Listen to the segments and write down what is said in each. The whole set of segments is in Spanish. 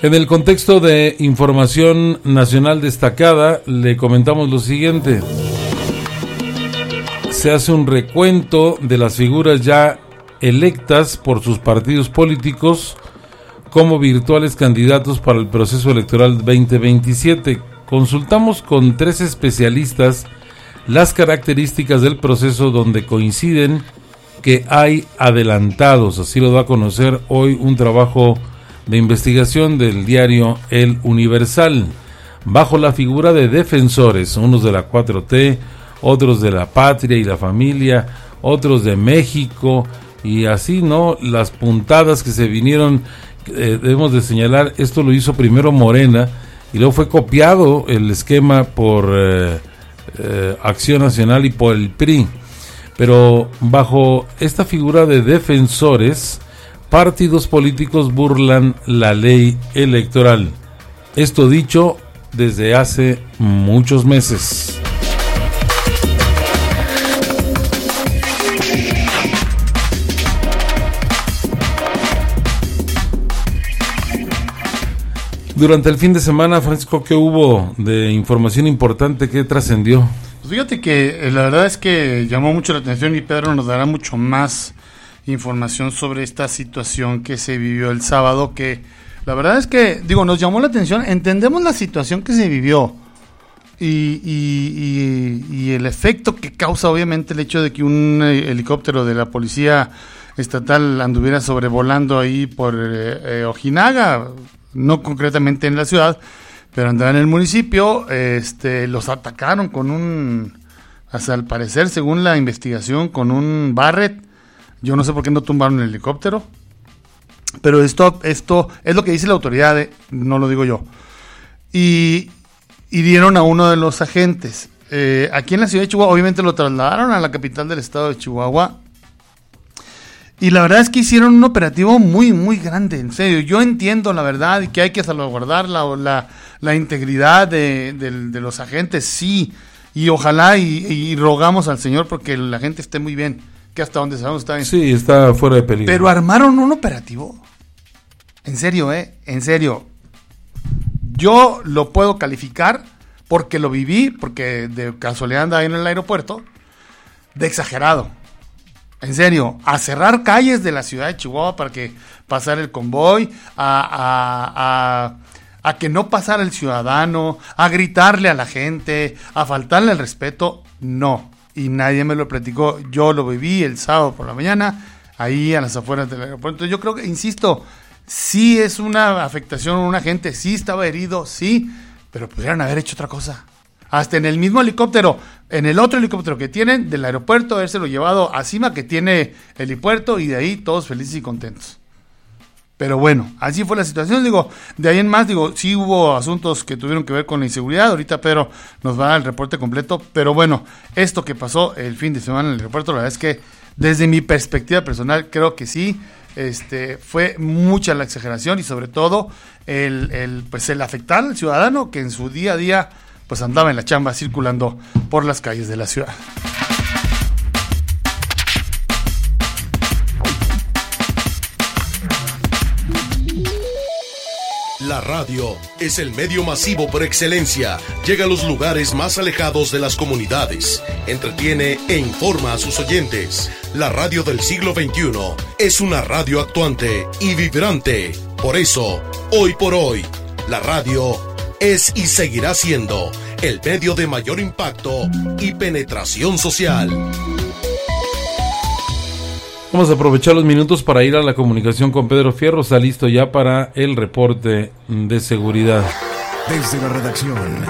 En el contexto de información nacional destacada, le comentamos lo siguiente. Se hace un recuento de las figuras ya electas por sus partidos políticos como virtuales candidatos para el proceso electoral 2027. Consultamos con 3 especialistas las características del proceso donde coinciden que hay adelantados. Así lo da a conocer hoy un trabajo de investigación del diario El Universal, bajo la figura de defensores, unos de la 4T, otros de la patria y la familia, otros de México, y así, ¿no? Las puntadas que se vinieron, debemos de señalar, esto lo hizo primero Morena, y luego fue copiado el esquema por Acción Nacional y por el PRI. Pero bajo esta figura de defensores, partidos políticos burlan la ley electoral. Esto dicho desde hace muchos meses. Durante el fin de semana, Francisco, ¿qué hubo de información importante que trascendió? Pues fíjate que la verdad es que llamó mucho la atención y Pedro nos dará mucho más información sobre esta situación que se vivió el sábado, que la verdad es que, nos llamó la atención, entendemos la situación que se vivió y el efecto que causa obviamente el hecho de que un helicóptero de la policía estatal anduviera sobrevolando ahí por Ojinaga, no concretamente en la ciudad, pero andaba en el municipio. Los atacaron con hasta al parecer, según la investigación, con un Barrett. Yo no sé por qué no tumbaron el helicóptero, pero esto es lo que dice la autoridad, no lo digo yo. Y dieron a uno de los agentes. Aquí en la ciudad de Chihuahua, obviamente lo trasladaron a la capital del estado de Chihuahua. Y la verdad es que hicieron un operativo muy, muy grande, en serio. Yo entiendo la verdad y que hay que salvaguardar la integridad de los agentes, sí. Y ojalá y rogamos al Señor porque la gente esté muy bien, que hasta donde sabemos está bien. Sí, está fuera de peligro. Pero armaron un operativo. En serio, en serio. Yo lo puedo calificar porque lo viví, porque de casualidad andaba ahí en el aeropuerto, de exagerado. En serio, a cerrar calles de la ciudad de Chihuahua para que pasara el convoy, a que no pasara el ciudadano, a gritarle a la gente, a faltarle el respeto, no. Y nadie me lo platicó. Yo lo viví el sábado por la mañana, ahí a las afueras del aeropuerto. Entonces yo creo que, insisto, sí es una afectación a una gente, sí estaba herido, sí, pero pudieran haber hecho otra cosa. Hasta en el mismo helicóptero, en el otro helicóptero que tienen del aeropuerto, habérselo llevado a Cima, que tiene el helipuerto, y de ahí todos felices y contentos. Pero bueno, así fue la situación. De ahí en más, sí hubo asuntos que tuvieron que ver con la inseguridad. Ahorita Pedro nos va a dar el reporte completo. Pero bueno, esto que pasó el fin de semana en el aeropuerto, la verdad es que desde mi perspectiva personal creo que sí, fue mucha la exageración y sobre todo el afectar al ciudadano que en su día a día pues andaba en la chamba circulando por las calles de la ciudad. La radio es el medio masivo por excelencia. Llega a los lugares más alejados de las comunidades. Entretiene e informa a sus oyentes. La radio del siglo XXI es una radio actuante y vibrante. Por eso, hoy por hoy, la radio es y seguirá siendo el medio de mayor impacto y penetración social. Vamos a aprovechar los minutos para ir a la comunicación con Pedro Fierro. Está listo ya para el reporte de seguridad. Desde la redacción.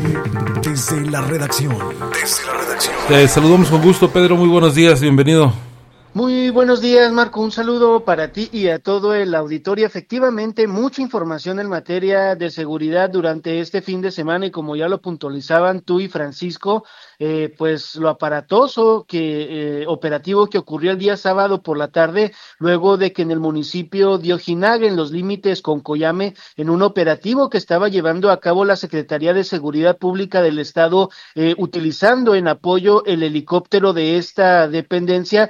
Te saludamos con gusto, Pedro. Muy buenos días, bienvenido. Muy buenos días, Marco. Un saludo para ti y a todo el auditorio. Efectivamente, mucha información en materia de seguridad durante este fin de semana y como ya lo puntualizaban tú y Francisco, pues lo aparatoso operativo que ocurrió el día sábado por la tarde, luego de que en el municipio de Ojinaga, en los límites con Coyame, en un operativo que estaba llevando a cabo la Secretaría de Seguridad Pública del Estado, utilizando en apoyo el helicóptero de esta dependencia, su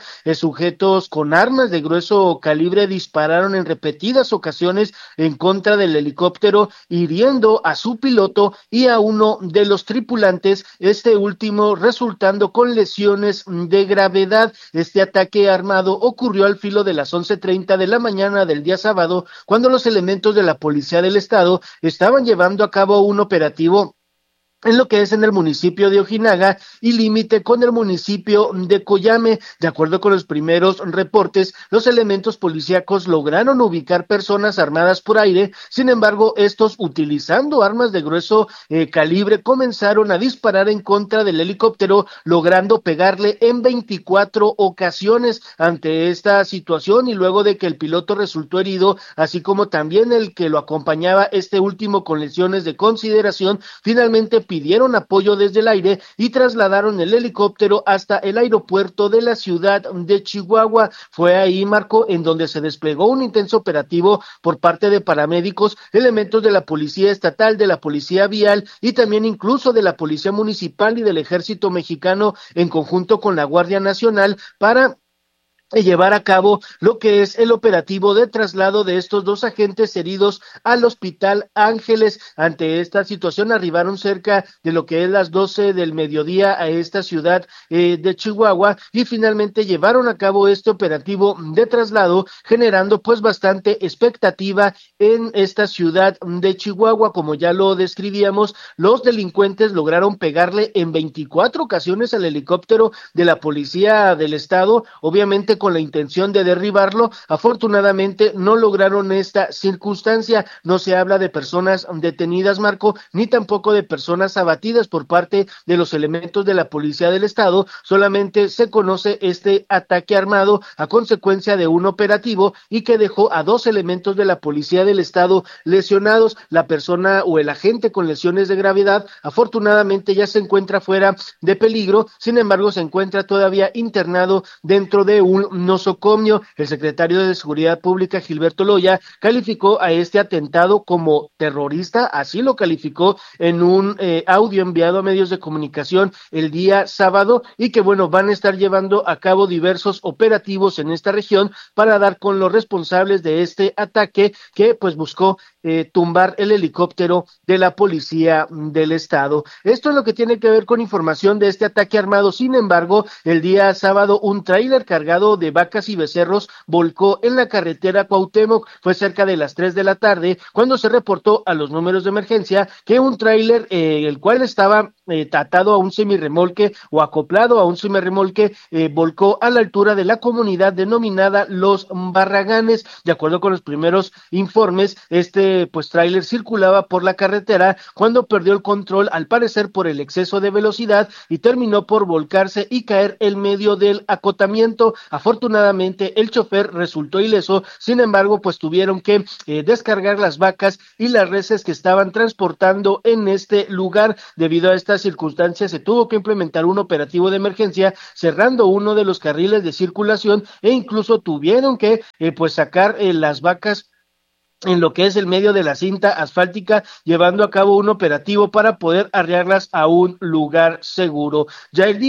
sujetos con armas de grueso calibre dispararon en repetidas ocasiones en contra del helicóptero, hiriendo a su piloto y a uno de los tripulantes, este último resultando con lesiones de gravedad. Este ataque armado ocurrió al filo de las 11:30 de la mañana del día sábado, cuando los elementos de la Policía del Estado estaban llevando a cabo un operativo en lo que es en el municipio de Ojinaga y límite con el municipio de Coyame. De acuerdo con los primeros reportes, los elementos policíacos lograron ubicar personas armadas por aire. Sin embargo, estos, utilizando armas de grueso calibre, comenzaron a disparar en contra del helicóptero, logrando pegarle en 24 ocasiones. Ante esta situación y luego de que el piloto resultó herido, así como también el que lo acompañaba, este último con lesiones de consideración, finalmente pidieron apoyo desde el aire y trasladaron el helicóptero hasta el aeropuerto de la ciudad de Chihuahua. Fue ahí, Marco, en donde se desplegó un intenso operativo por parte de paramédicos, elementos de la Policía Estatal, de la Policía Vial y también incluso de la Policía Municipal y del Ejército Mexicano, en conjunto con la Guardia Nacional, para llevar a cabo lo que es el operativo de traslado de estos dos agentes heridos al Hospital Ángeles. Ante esta situación arribaron cerca de lo que es las 12 del mediodía a esta ciudad de Chihuahua y finalmente llevaron a cabo este operativo de traslado, generando pues bastante expectativa en esta ciudad de Chihuahua. Como ya lo describíamos, los delincuentes lograron pegarle en 24 ocasiones al helicóptero de la Policía del Estado, obviamente con la intención de derribarlo. Afortunadamente no lograron esta circunstancia. No se habla de personas detenidas, Marco, ni tampoco de personas abatidas por parte de los elementos de la Policía del Estado. Solamente se conoce este ataque armado a consecuencia de un operativo y que dejó a dos elementos de la Policía del Estado lesionados. La persona o el agente con lesiones de gravedad afortunadamente ya se encuentra fuera de peligro. Sin embargo, se encuentra todavía internado dentro de un nosocomio. El secretario de Seguridad Pública, Gilberto Loya, calificó a este atentado como terrorista, así lo calificó en un audio enviado a medios de comunicación el día sábado, y que bueno, van a estar llevando a cabo diversos operativos en esta región para dar con los responsables de este ataque que pues buscó tumbar el helicóptero de la Policía del Estado. Esto es lo que tiene que ver con información de este ataque armado. Sin embargo, el día sábado un tráiler cargado de vacas y becerros volcó en la carretera Cuauhtémoc. Fue cerca de las 3 de la tarde cuando se reportó a los números de emergencia que un tráiler, el cual estaba atado a un semirremolque o acoplado a un semirremolque, volcó a la altura de la comunidad denominada Los Barraganes. De acuerdo con los primeros informes, este pues tráiler circulaba por la carretera cuando perdió el control, al parecer por el exceso de velocidad, y terminó por volcarse y caer en medio del acotamiento. Afortunadamente el chofer resultó ileso. Sin embargo, pues tuvieron que descargar las vacas y las reses que estaban transportando en este lugar. Debido a estas circunstancias se tuvo que implementar un operativo de emergencia, cerrando uno de los carriles de circulación, e incluso tuvieron que pues sacar las vacas en lo que es el medio de la cinta asfáltica, llevando a cabo un operativo para poder arriarlas a un lugar seguro. Ya el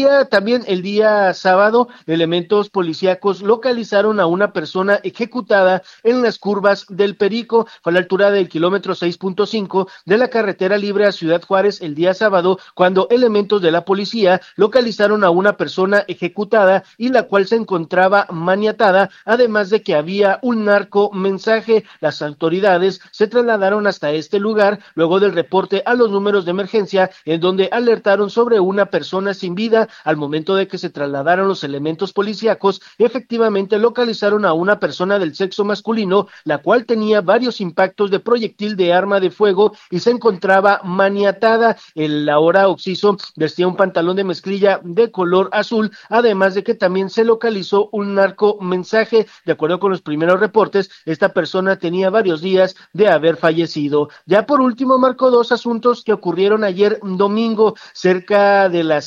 día sábado, elementos policíacos localizaron a una persona ejecutada en las curvas del Perico, a la altura del kilómetro 6.5 de la carretera libre a Ciudad Juárez el día sábado, cuando elementos de la policía localizaron a una persona ejecutada y la cual se encontraba maniatada, además de que había un narco mensaje. Las autoridades se trasladaron hasta este lugar luego del reporte a los números de emergencia, en donde alertaron sobre una persona sin vida. Al momento de que se trasladaron los elementos policíacos, efectivamente localizaron a una persona del sexo masculino, la cual tenía varios impactos de proyectil de arma de fuego y se encontraba maniatada. El ahora occiso vestía un pantalón de mezclilla de color azul, además de que también se localizó un narco mensaje. De acuerdo con los primeros reportes, esta persona tenía varios varios días de haber fallecido. Ya por último, Marco, dos asuntos que ocurrieron ayer domingo, cerca de las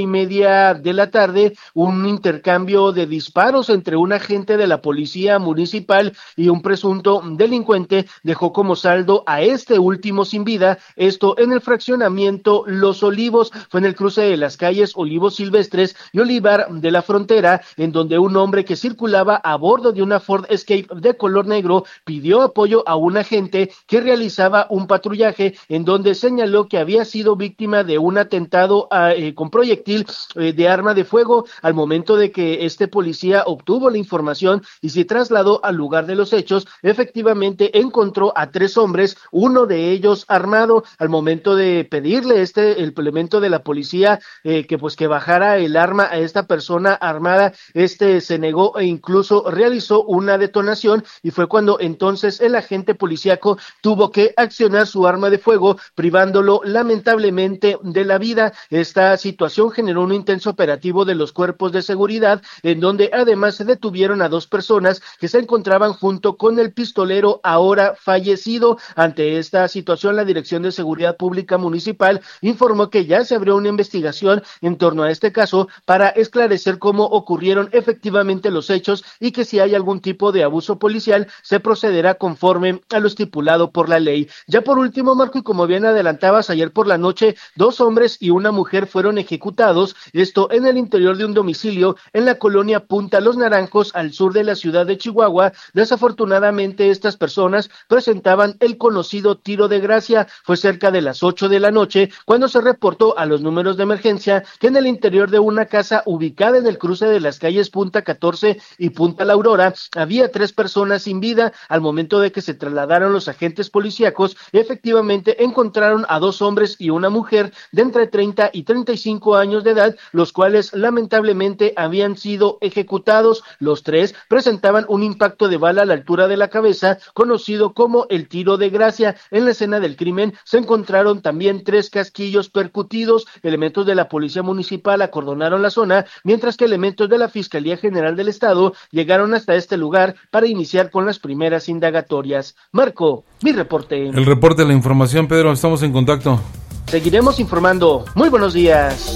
5:30 de la tarde, un intercambio de disparos entre un agente de la policía municipal y un presunto delincuente dejó como saldo a este último sin vida, esto en el fraccionamiento Los Olivos, fue en el cruce de las calles Olivos Silvestres y Olivar de la Frontera, en donde un hombre que circulaba a bordo de una Ford Escape de color negro pidió apoyo a un agente que realizaba un patrullaje, en donde señaló que había sido víctima de un atentado con proyectil de arma de fuego. Al momento de que este policía obtuvo la información y se trasladó al lugar de los hechos, efectivamente encontró a 3 hombres, uno de ellos armado. Al momento de pedirle el elemento de la policía que bajara el arma a esta persona armada, se negó e incluso realizó una detonación, y fue cuando entonces el agente policíaco tuvo que accionar su arma de fuego, privándolo lamentablemente de la vida. Esta situación generó un intenso operativo de los cuerpos de seguridad, en donde además se detuvieron a 2 personas que se encontraban junto con el pistolero ahora fallecido. Ante esta situación, la Dirección de Seguridad Pública Municipal informó que ya se abrió una investigación en torno a este caso para esclarecer cómo ocurrieron efectivamente los hechos, y que si hay algún tipo de abuso policial se procederá conforme a lo estipulado por la ley. Ya por último, Marco, y como bien adelantabas, ayer por la noche 2 hombres y una mujer fueron ejecutados, esto en el interior de un domicilio en la colonia Punta Los Naranjos, al sur de la ciudad de Chihuahua. Desafortunadamente, estas personas presentaban el conocido tiro de gracia. Fue cerca de las 8 de la noche cuando se reportó a los números de emergencia que en el interior de una casa ubicada en el cruce de las calles Punta 14 y Punta La Aurora había 3 personas sin vida. Al momento de que se trasladaron los agentes policíacos, efectivamente encontraron a 2 hombres y una mujer de entre 30 y 35 años de edad, los cuales lamentablemente habían sido ejecutados. Los 3 presentaban un impacto de bala a la altura de la cabeza, conocido como el tiro de gracia. En la escena del crimen se encontraron también 3 casquillos percutidos. Elementos de la policía municipal acordonaron la zona, mientras que elementos de la Fiscalía General del Estado llegaron hasta este lugar para iniciar con las primeras indagatorias. Marco, mi reporte. El reporte de la información, Pedro, estamos en contacto. Seguiremos informando. Muy buenos días.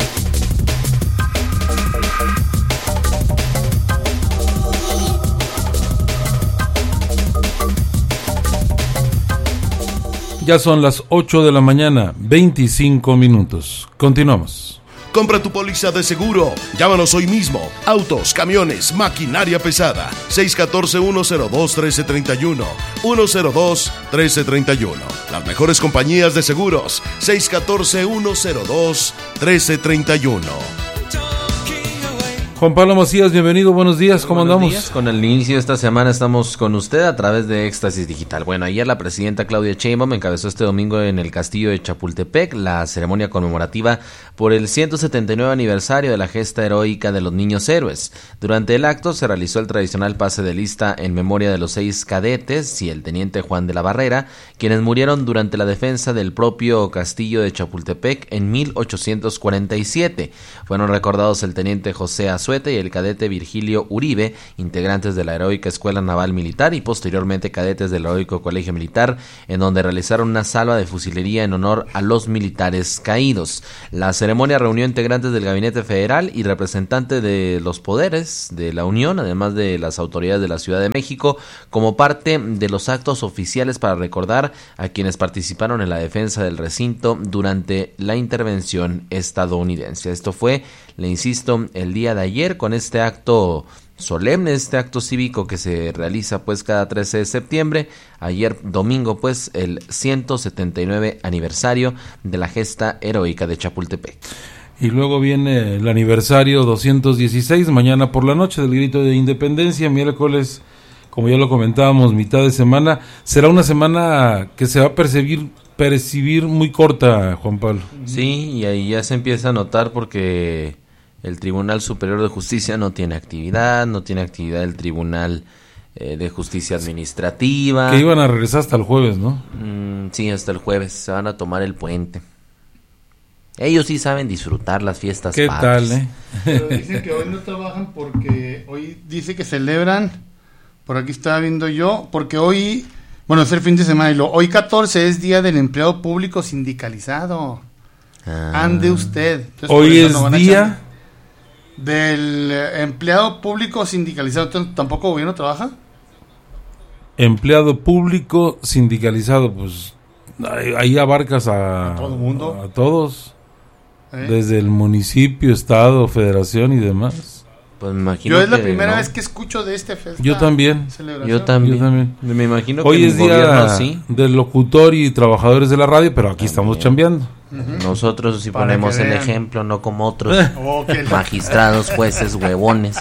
Ya son las 8 de la mañana, 25 minutos. Continuamos. Compra tu póliza de seguro. Llámanos hoy mismo. Autos, camiones, maquinaria pesada. 614-102-1331. 102-1331. Las mejores compañías de seguros. 614-102-1331. Juan Pablo Macías, bienvenido, buenos días, ¿cómo andamos? Días. Con el inicio de esta semana estamos con usted a través de Éxtasis Digital. Bueno, ayer la presidenta Claudia Sheinbaum encabezó este domingo en el castillo de Chapultepec la ceremonia conmemorativa por el 179 aniversario de la gesta heroica de los niños héroes. Durante el acto se realizó el tradicional pase de lista en memoria de los 6 cadetes y el teniente Juan de la Barrera, quienes murieron durante la defensa del propio castillo de Chapultepec en 1847. Fueron recordados el teniente José Azueta y el cadete Virgilio Uribe, integrantes de la Heroica Escuela Naval Militar y posteriormente cadetes del Heroico Colegio Militar, en donde realizaron una salva de fusilería en honor a los militares caídos. La ceremonia reunió integrantes del Gabinete Federal y representantes de los poderes de la Unión, además de las autoridades de la Ciudad de México, como parte de los actos oficiales para recordar a quienes participaron en la defensa del recinto durante la intervención estadounidense. Esto fue, le insisto, el día de ayer, con este acto solemne, este acto cívico que se realiza pues cada 13 de septiembre, ayer domingo pues el 179 aniversario de la gesta heroica de Chapultepec. Y luego viene el aniversario 216, mañana por la noche del grito de independencia, miércoles, como ya lo comentábamos, mitad de semana. Será una semana que se va a percibir muy corta, Juan Pablo. Sí, y ahí ya se empieza a notar porque el Tribunal Superior de Justicia no tiene actividad el Tribunal de Justicia Administrativa. Que iban a regresar hasta el jueves, ¿no? Sí, hasta el jueves, se van a tomar el puente. Ellos sí saben disfrutar las fiestas ¿Qué patrias. tal, Pero dicen que hoy no trabajan porque hoy dice que celebran, por aquí estaba viendo yo, porque hoy Bueno, es el fin de semana. Y hoy 14 es Día del Empleado Público Sindicalizado. Ande usted. Entonces, hoy es día del empleado público sindicalizado. Entonces, ¿tampoco gobierno trabaja? Empleado público sindicalizado, pues ahí abarcas a todo el mundo, a todos, desde el municipio, estado, federación y demás. Pues me imagino yo es la primera vez que escucho de este festival. Yo también. Yo también. Me imagino que hoy es día del locutor y trabajadores de la radio, pero aquí estamos chambeando. Nosotros sí ponemos el ejemplo, no como otros magistrados, jueces, huevones.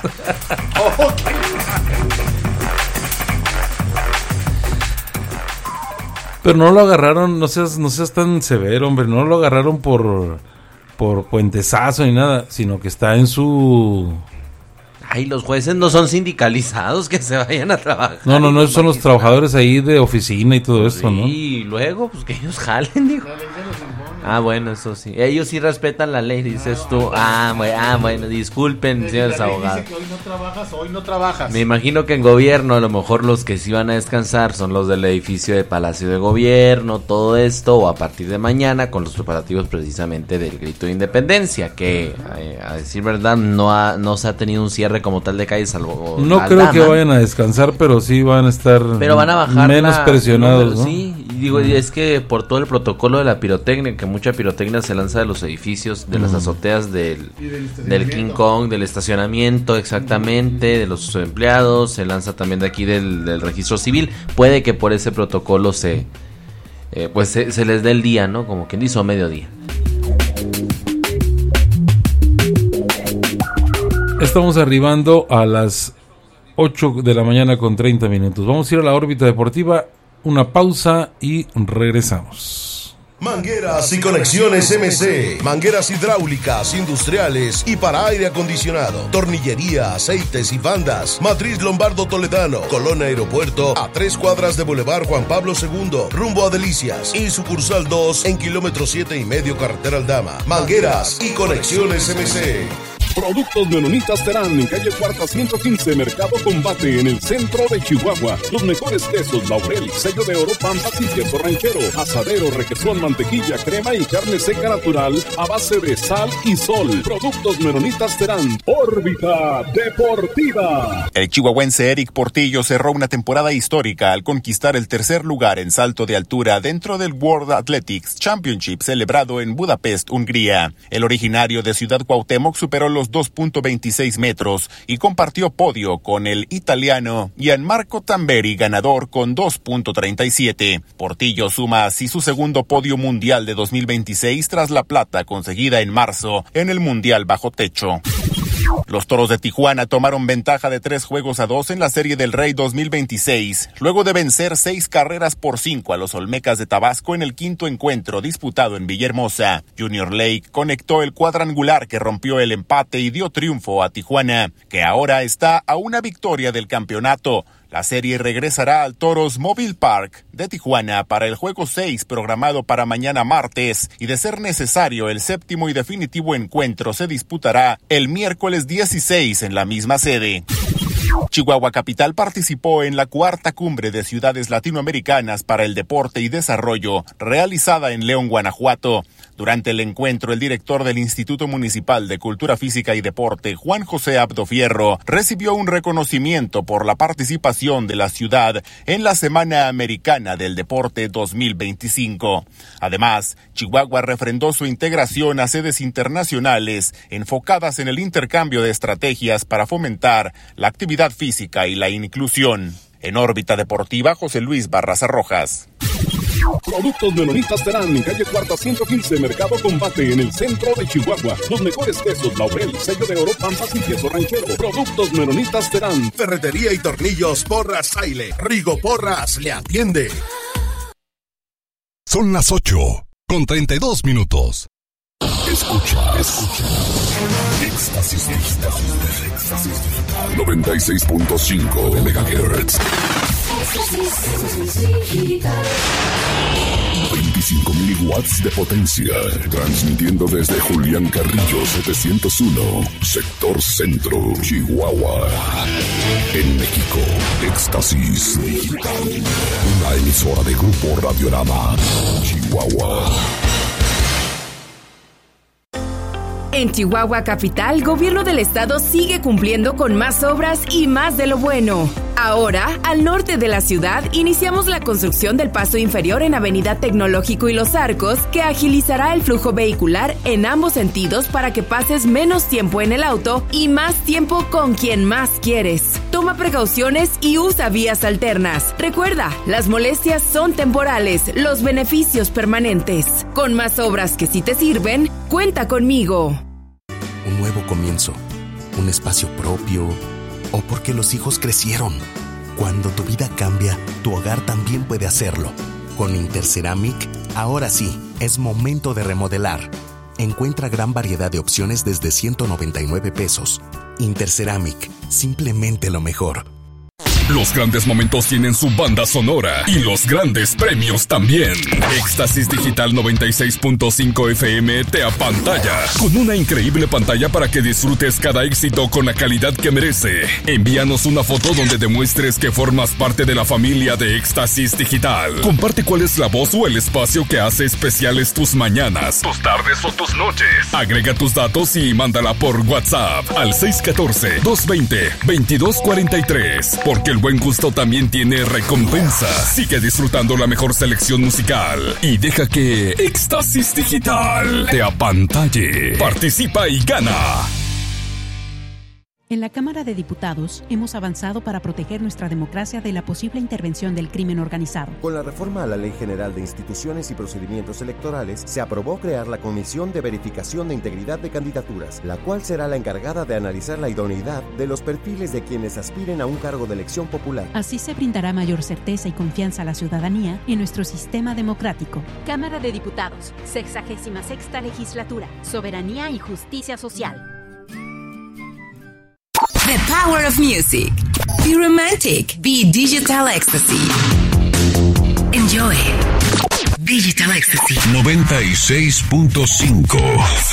Pero no lo agarraron, no seas tan severo, hombre, no lo agarraron por puentesazo ni nada, sino que está en su... Ay, los jueces no son sindicalizados, que se vayan a trabajar. No, son los trabajadores ahí de oficina y todo esto, ¿no? Y luego, pues que ellos jalen, dijo. Bueno, eso sí. Ellos sí respetan la ley, dices tú. Bueno, disculpen, señores abogados. Dice que hoy no trabajas. Me imagino que en gobierno a lo mejor los que sí van a descansar son los del edificio de Palacio de Gobierno, todo esto, o a partir de mañana con los preparativos precisamente del Grito de Independencia, que a decir verdad no se ha tenido un cierre como tal de calle, salvo no creo que vayan a descansar, pero sí van a estar van a bajar menos presionados, ¿no? Sí, y digo, es que por todo el protocolo de la pirotecnia, que mucha pirotecnia se lanza de los edificios, de las azoteas del King Kong, del estacionamiento, exactamente, de los empleados, se lanza también de aquí del registro civil. Puede que por ese protocolo se les dé el día, ¿no? Como quien dice, mediodía. Estamos arribando a las 8 de la mañana con 30 minutos. Vamos a ir a la órbita deportiva, una pausa y regresamos. Mangueras y conexiones MC, mangueras hidráulicas, industriales y para aire acondicionado, tornillería, aceites y bandas. Matriz Lombardo Toledano, Colón Aeropuerto, a 3 cuadras de Boulevard Juan Pablo II, rumbo a Delicias, y sucursal 2 en kilómetro 7,5 carretera Aldama. Mangueras y conexiones MC. Productos Menonitas Terán, en calle Cuarta 115, Mercado Combate, en el centro de Chihuahua. Los mejores quesos, Laurel, sello de oro, Pampas y queso ranchero, asadero, requesón, mantequilla, crema y carne seca natural a base de sal y sol. Productos Menonitas Terán. Órbita Deportiva. El chihuahuense Eric Portillo cerró una temporada histórica al conquistar el tercer lugar en salto de altura dentro del World Athletics Championship celebrado en Budapest, Hungría. El originario de Ciudad Cuauhtémoc superó los 2.26 metros y compartió podio con el italiano Gianmarco Tamberi, ganador con 2.37. Portillo suma así su segundo podio mundial de 2026 tras la plata conseguida en marzo en el Mundial Bajo Techo. Los Toros de Tijuana tomaron ventaja de 3-2 en la Serie del Rey 2026, luego de vencer 6-5 a los Olmecas de Tabasco en el quinto encuentro disputado en Villahermosa. Junior Lake conectó el cuadrangular que rompió el empate y dio triunfo a Tijuana, que ahora está a una victoria del campeonato. La serie regresará al Toros Mobile Park de Tijuana para el juego 6 programado para mañana martes, y de ser necesario el séptimo y definitivo encuentro se disputará el miércoles 16 en la misma sede. Chihuahua Capital participó en la cuarta cumbre de ciudades latinoamericanas para el deporte y desarrollo realizada en León, Guanajuato. Durante el encuentro, el director del Instituto Municipal de Cultura Física y Deporte, Juan José Abdo Fierro, recibió un reconocimiento por la participación de la ciudad en la Semana Americana del Deporte 2025. Además, Chihuahua refrendó su integración a sedes internacionales enfocadas en el intercambio de estrategias para fomentar la actividad física y la inclusión. En órbita deportiva, José Luis Barraza Rojas. Productos Menonitas Terán, en calle Cuarta 115, Mercado Combate, en el centro de Chihuahua. Los mejores quesos, Laurel, sello de oro, Pampas y queso ranchero. Productos Menonitas Terán. Ferretería y tornillos Porras Saile. Rigo Porras le atiende. Son las 8:32. Escucha. Éxtasis Digital. 96.5 de MHz. 25.000 watts de potencia. Transmitiendo desde Julián Carrillo 701, sector centro, Chihuahua. En México, Éxtasis Digital. Una emisora de Grupo Radiorama, Chihuahua. En Chihuahua Capital, Gobierno del Estado sigue cumpliendo con más obras y más de lo bueno. Ahora, al norte de la ciudad, iniciamos la construcción del paso inferior en Avenida Tecnológico y Los Arcos, que agilizará el flujo vehicular en ambos sentidos para que pases menos tiempo en el auto y más tiempo con quien más quieres. Toma precauciones y usa vías alternas. Recuerda, las molestias son temporales, los beneficios permanentes. Con más obras que sí te sirven, cuenta conmigo. Un nuevo comienzo, un espacio propio, o porque los hijos crecieron. Cuando tu vida cambia, tu hogar también puede hacerlo. Con Interceramic, ahora sí, es momento de remodelar. Encuentra gran variedad de opciones desde 199 pesos. Interceramic, simplemente lo mejor. Los grandes momentos tienen su banda sonora y los grandes premios también. Éxtasis Digital 96.5 FM te apantalla con una increíble pantalla para que disfrutes cada éxito con la calidad que merece. Envíanos una foto donde demuestres que formas parte de la familia de Éxtasis Digital. Comparte cuál es la voz o el espacio que hace especiales tus mañanas, tus tardes o tus noches. Agrega tus datos y mándala por WhatsApp al 614-220-2243. Porque el buen gusto también tiene recompensa. Sigue disfrutando la mejor selección musical y deja que Éxtasis Digital te apantalle. Participa y gana. En la Cámara de Diputados hemos avanzado para proteger nuestra democracia de la posible intervención del crimen organizado. Con la reforma a la Ley General de Instituciones y Procedimientos Electorales, se aprobó crear la Comisión de Verificación de Integridad de Candidaturas, la cual será la encargada de analizar la idoneidad de los perfiles de quienes aspiren a un cargo de elección popular. Así se brindará mayor certeza y confianza a la ciudadanía en nuestro sistema democrático. Cámara de Diputados, 66ª Legislatura, Soberanía y Justicia Social. The power of music. Be romantic. Be digital ecstasy. Enjoy. Digital ecstasy. 96.5